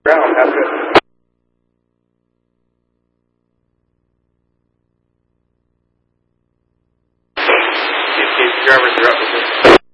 Ground, that's it. Chief Jarvis, you're up with this.